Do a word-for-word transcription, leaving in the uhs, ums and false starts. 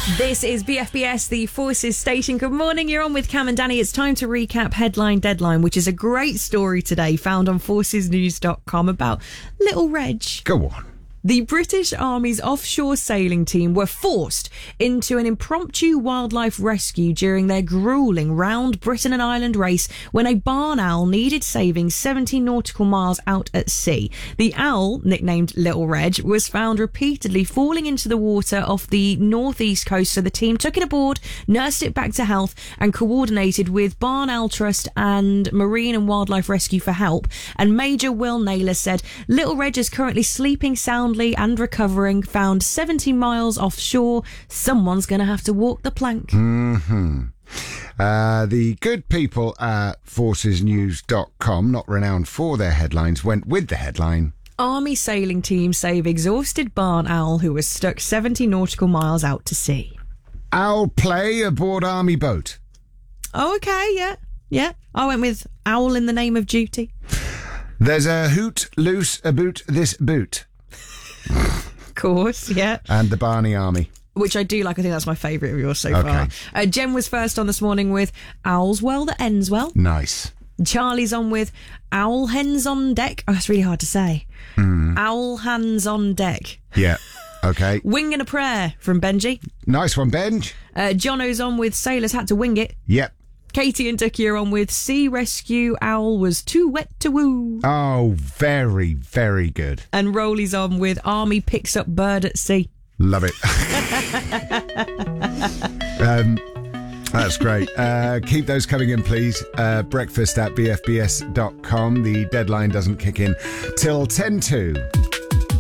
This is B F B S, the Forces Station. Good morning, you're on with Cam and Danny. It's time to recap Headline Deadline, which is a great story today found on forces news dot com about Little Reg. Go on. The British Army's offshore sailing team were forced into an impromptu wildlife rescue during their gruelling round Britain and Ireland race when a barn owl needed saving seventy nautical miles out at sea. The owl, nicknamed Little Reg, was found repeatedly falling into the water off the northeast coast, so the team took it aboard, nursed it back to health, and coordinated with Barn Owl Trust and Marine and Wildlife Rescue for help. And Major Will Naylor said, Little Reg is currently sleeping soundly and recovering, found seventy miles offshore. Someone's going to have to walk the plank. Mm-hmm. Uh, the good people at forces news dot com, not renowned for their headlines, went with the headline. Army sailing team save exhausted barn owl who was stuck seventy nautical miles out to sea. Owl play aboard army boat. Oh, okay, yeah. Yeah. I went with owl in the name of duty. There's a hoot loose about this boot. Of course, yeah. And the Barney Army. Which I do like. I think that's my favourite of yours so Okay. far. Uh, Jen was first on this morning with Owl's Well That Ends Well. Nice. Charlie's on with Owl Hens on Deck. Oh, that's really hard to say. Mm. Owl Hands on Deck. Yeah. Okay. Wing and a Prayer from Benji. Nice one, Benj. Uh, Jono's on with Sailors Had to Wing It. Yep. Katie and Ducky are on with Sea Rescue Owl Was Too Wet to Woo. Oh, very, very good. And Rolly's on with Army Picks Up Bird at Sea. Love it. um, that's great. Uh, keep those coming in, please. Uh, breakfast at b f b s dot com. The deadline doesn't kick in till ten to.